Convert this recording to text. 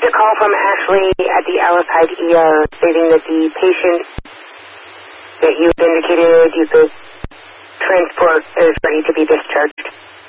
a call from Ashley at the Alice Hyde ER stating that the patient that you indicated you could transport is ready to be discharged.